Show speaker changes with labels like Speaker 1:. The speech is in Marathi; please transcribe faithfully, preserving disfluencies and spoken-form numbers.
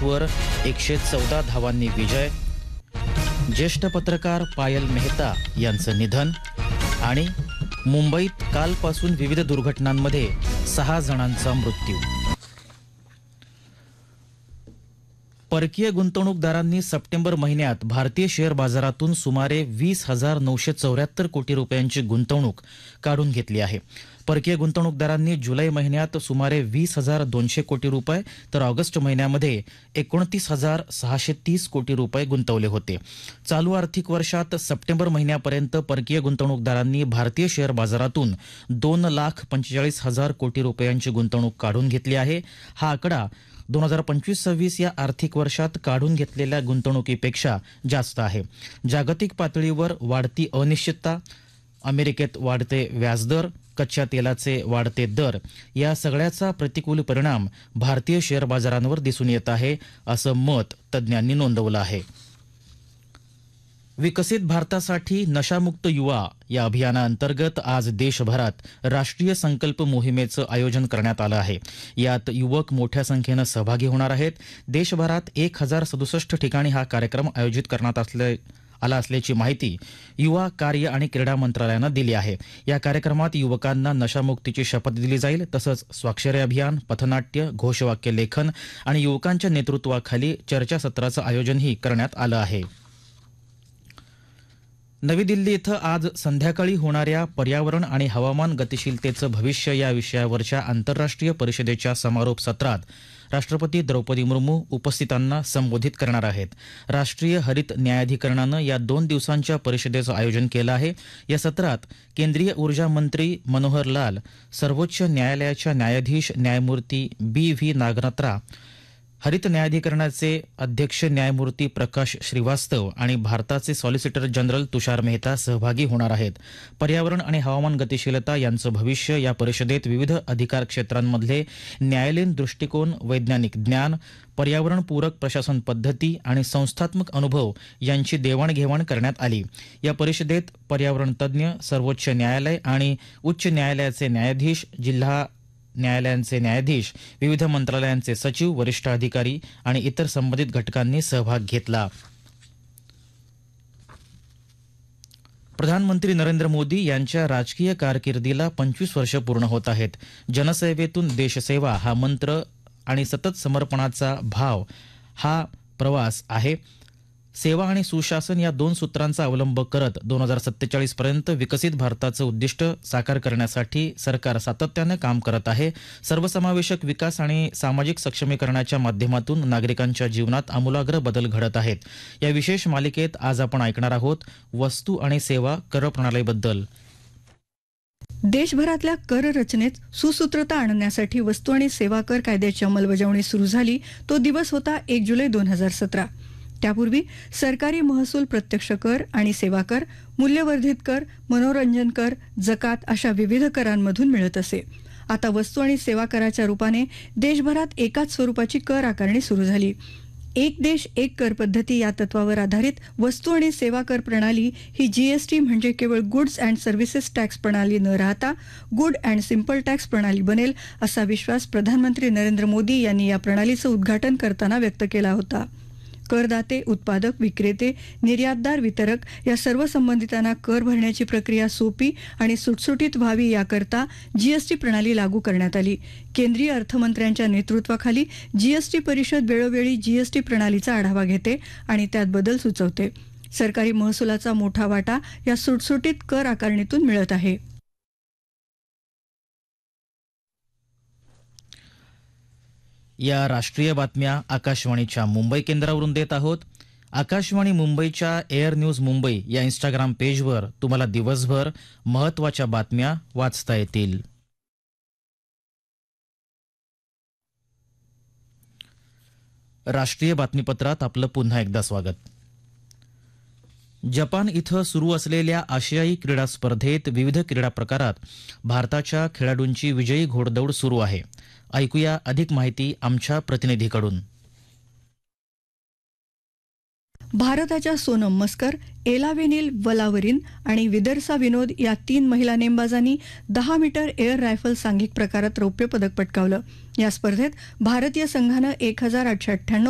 Speaker 1: पिचवर एकशे चौदा धावांनी विजय. ज्येष्ठ पत्रकार पायल मेहता यांचं निधन. आणि मुंबईत कालपासून विविध दुर्घटनांमध्ये सहा जणांचा मृत्यू. परकीय गुंतवणूकदारांनी सप्टेंबर महिन्यात भारतीय शेअर बाजारातून सुमारे वीस हजार नऊशे चौऱ्याहत्तर कोटी रुपयांची गुंतवणूक काढून घेतली आहे. परकीय गुंतवणूकदारांनी जुलै महिन्यात सुमारे वीस हजार दोनशे कोटी रुपये तर ऑगस्ट महिन्यामध्ये एकोणतीस हजार सहाशे तीस कोटी रुपये गुंतवले होते. चालू आर्थिक वर्षात सप्टेंबर महिन्यापर्यंत परकीय गुंतवणूकदारांनी भारतीय शेअर बाजारातून दोन लाख पंचेचाळीस हजार कोटी रुपयांची गुंतवणूक काढून घेतली आहे. हा आकडा दोन हजार पंचवीस सव्वीस या आर्थिक वर्षात काढून घेतलेल्या गुंतवणुकीपेक्षा जास्त आहे. जागतिक पातळीवर वाढती अनिश्चितता, अमेरिकेत वाढते व्याजदर, कच्च्या तेलाचे वाढते दर या सगळ्याचा प्रतिकूल परिणाम भारतीय शेअर बाजारांवर दिसून येत आहे, असं मत तज्ज्ञांनी नोंदवलं आहे. विकसित भारतासाठी नशामुक्त युवा या अभियानाअंतर्गत आज देशभरात राष्ट्रीय संकल्प मोहिमेचं आयोजन करण्यात आलं आहे. यात युवक मोठ्या संख्येनं सहभागी होणार आहेत. देशभरात एक हजार सदुसष्ट ठिकाणी हा कार्यक्रम आयोजित करण्यात असले आला असल्याची माहिती युवा कार्य आणि क्रीडा मंत्रालयानं दिली आहे. या कार्यक्रमात युवकांना नशामुक्तीची शपथ दिली जाईल. तसंच स्वाक्षरी अभियान, पथनाट्य, घोषवाक्य लेखन आणि युवकांच्या नेतृत्वाखाली चर्चासत्राचं आयोजनही करण्यात आलं आहे. नवी दिल्ली इथं आज संध्याकाळी होणाऱ्या पर्यावरण आणि हवामान गतिशीलतेचं भविष्य या विषयावरच्या आंतरराष्ट्रीय परिषदेच्या समारोप सत्रात राष्ट्रपती द्रौपदी मुर्मू उपस्थितांना संबोधित करणार आहेत. राष्ट्रीय हरित न्यायाधिकरणानं या दोन दिवसांच्या परिषदेचं आयोजन केलं आहे. या सत्रात केंद्रीय ऊर्जा मंत्री मनोहर लाल, सर्वोच्च न्यायालयाच्या न्यायाधीश न्यायमूर्ती बी व्ही नागनात्रा, हरित न्यायाधिकरणाचे अध्यक्ष न्यायमूर्ती प्रकाश श्रीवास्तव आणि भारताचे सॉलिसिटर जनरल तुषार मेहता सहभागी होणार आहेत. पर्यावरण आणि हवामान गतिशीलता यांचं भविष्य या परिषदेत विविध अधिकार क्षेत्रांमधले न्यायालयीन दृष्टिकोन, वैज्ञानिक ज्ञान, पर्यावरणपूरक प्रशासन पद्धती आणि संस्थात्मक अनुभव यांची देवाणघेवाण करण्यात आली. या परिषदेत पर्यावरण तज्ज्ञ, सर्वोच्च न्यायालय आणि उच्च न्यायालयाचे न्यायाधीश, जिल्हा न्यायालयांचे न्यायाधीश, विविध मंत्रालयांचे सचिव, वरिष्ठ अधिकारी आणि इतर संबंधित घटकांनी सहभाग घेतला. प्रधानमंत्री नरेंद्र मोदी यांच्या राजकीय कारकिर्दीला पंचवीस वर्ष पूर्ण होत आहेत. जनसेवेतून देशसेवा हा मंत्र आणि सतत समर्पणाचा भाव हा प्रवास आहे. सेवा आणि सुशासन या दोन सूत्रांचा अवलंब करत दोन हजार सत्तेचाळीस पर्यंत विकसित भारताचं उद्दिष्ट साकार करण्यासाठी सरकार सातत्यानं काम करत आहे. सर्वसमावेशक विकास आणि सामाजिक सक्षमीकरणाच्या माध्यमातून नागरिकांच्या जीवनात आमूलाग्र बदल घडत आहेत. या विशेष मालिकेत आज आपण ऐकणार आहोत वस्तू आणि सेवा कर प्रणालीबद्दल.
Speaker 2: देशभरातल्या कर रचनेत सुसूत्रता आणण्यासाठी वस्तू आणि सेवा कर कायद्याची अंमलबजावणी सुरू झाली तो दिवस होता एक जुलै दोन हजार सतरा. त्यापूर्वी सरकारी महसूल, प्रत्यक्ष कर आणि सेवा कर, मूल्यवर्धित कर, मनोरंजन कर, जकात अशा विविध करांमधून मिळत असे. आता वस्तू आणि सेवा कराच्या रूपाने देशभरात एकाच स्वरूपाची कर आकारणी सुरू झाली. एक देश एक कर पद्धती या तत्वावर आधारित वस्तू आणि सेवा कर प्रणाली ही जीएसटी म्हणजे केवळ गुड्स अँड सर्व्हिसेस टॅक्स प्रणाली न राहता गुड अँड सिंपल टॅक्स प्रणाली बनेल असा विश्वास प्रधानमंत्री नरेंद्र मोदी यांनी या प्रणालीचं उद्घाटन करताना व्यक्त केला होता. करदाते, उत्पादक, विक्रेते, निर्यातदार, वितरक या सर्व संबंधितांना कर भरण्याची प्रक्रिया सोपी आणि सुटसुटीत व्हावी याकरता जीएसटी प्रणाली लागू करण्यात आली. केंद्रीय अर्थमंत्र्यांच्या नेतृत्वाखाली जीएसटी परिषद वेळोवेळी जीएसटी प्रणालीचा आढावा घेते आणि त्यात बदल सुचवते. सरकारी महसुलाचा मोठा वाटा या सुटसुटीत कर आकारणीतून मिळत आहे.
Speaker 1: या राष्ट्रीय बातम्या आकाशवाणीच्या मुंबई केंद्रावरून देत आहोत. आकाशवाणी मुंबईच्या एअर न्यूज मुंबई या इंस्टाग्राम पेजवर तुम्हाला दिवसभर महत्त्वाच्या बातम्या वाचता येतील. राष्ट्रीय बातमीपत्रात आपलं पुन्हा एकदा स्वागत. जपान इथं सुरू असलेल्या आशियाई क्रीडा स्पर्धेत विविध क्रीडा प्रकारात भारताच्या खेळाडूंची विजयी घोडदौड सुरू आहे. ऐकूया अधिक माहिती आमच्या प्रतिनिधीकडून.
Speaker 2: भारताच्या सोनम मस्कर, एलावेनिल वलावरीन आणि विदर्सा विनोद या तीन महिला नेमबाजांनी दहा मीटर एअर रायफल सांघिक प्रकारात रौप्य पदक पटकावलं. या स्पर्धेत भारतीय संघानं एक हजार आठशे अठ्ठ्याण्णव